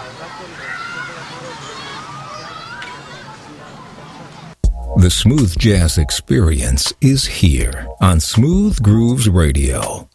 The Smooth Jazz Experience is here on Smooth Grooves Radio.